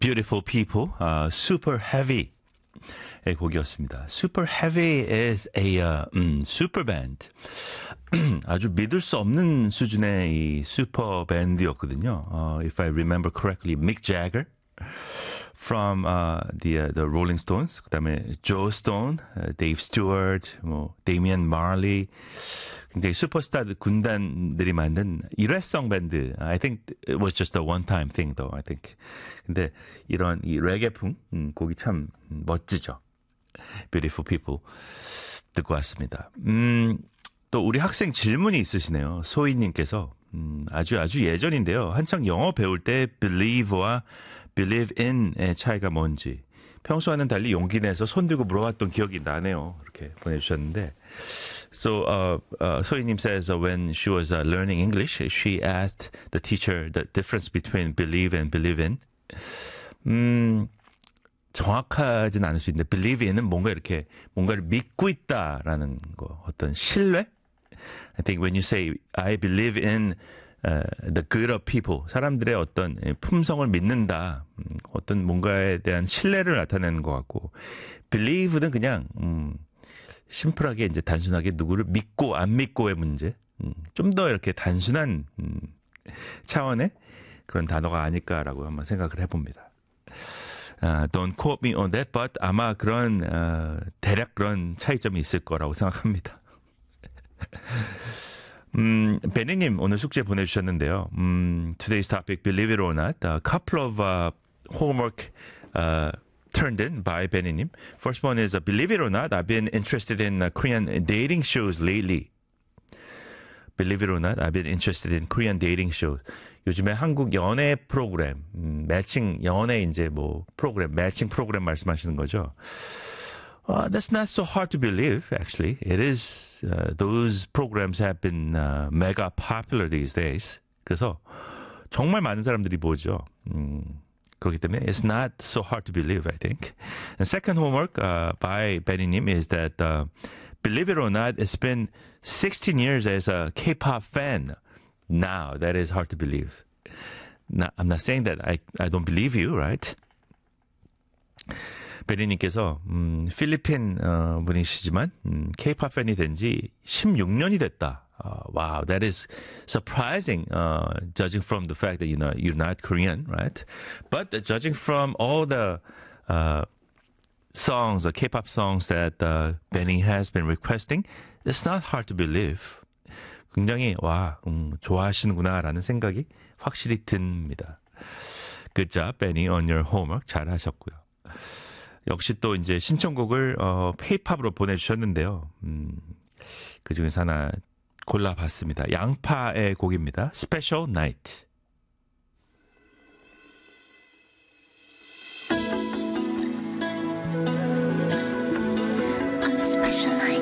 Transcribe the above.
Beautiful People, Super Heavy 의 곡이었습니다. Super Heavy is a super band. 아주 믿을 수 없는 수준의 이 슈퍼 밴드였거든요. If I remember correctly, Mick Jagger from the Rolling Stones, 그다음에 Joe Stone, Dave Stewart, 뭐 Damian Marley, 굉장히 슈퍼스타 군단들이 만든 일회성 밴드. I think it was just a one-time thing, though. I think. 근데 이런 이 레게풍 곡이 참 멋지죠. Beautiful People 듣고 왔습니다. 또 우리 학생 질문이 있으시네요. 소희님께서 아주 예전인데요. 한창 영어 배울 때 believe와 believe in의 차이가 뭔지 평소와는 달리 용기 내서 손 들고 물어봤던 기억이 나네요. 이렇게 보내주셨는데 So 소희님 says when she was learning English, she asked the teacher the difference between believe and believe in. 정확하진 않을 수 있는데 believe in은 뭔가 이렇게 뭔가를 믿고 있다라는 거, 어떤 신뢰? I think when you say I believe in the good of people, 사람들의 어떤 품성을 믿는다, 어떤 뭔가에 대한 신뢰를 나타내는 것 같고, believe는 그냥 심플하게 이제 단순하게 누구를 믿고 안 믿고의 문제, 좀 더 이렇게 단순한 차원의 그런 단어가 아닐까라고 한번 생각을 해봅니다. Don't quote me on that, but 아마 그런 대략 그런 차이점이 있을 거라고 생각합니다. 베니님 오늘 숙제 보내주셨는데요. Today's topic, believe it or not, a couple of homework turned in by 베니님. First one is, believe it or not, I've been interested in Korean dating shows lately. Believe it or not, I've been interested in Korean dating shows. 요즘에 한국 연애 프로그램, 매칭, 연애 이제 뭐 프로그램, 매칭 프로그램 말씀하시는 거죠. That's not so hard to believe, actually. It is, those programs have been mega popular these days. 그래서 정말 많은 사람들이 보죠. 그렇기 때문에 it's not so hard to believe, I think. And second homework by Benny님 is that believe it or not, it's been 16 years as a K-pop fan. Now, that is hard to believe. Now, I'm not saying that I don't believe you, right? 베리님께서 필리핀 분이시지만 K-pop 팬이 된 지 16년이 됐다. Wow, that is surprising, judging from the fact that you're not Korean, right? But judging from all the songs, the K-pop songs that Benny has been requesting, it's not hard to believe. 굉장히 좋아하시는구나라는 생각이 확실히 듭니다. Good job, Benny, on your homework. 잘 하셨고요. 역시 또 이제 신청곡을 페이팝으로 보내주셨는데요. 그 중에서 하나 골라봤습니다. 양파의 곡입니다. Special Night. On a special night.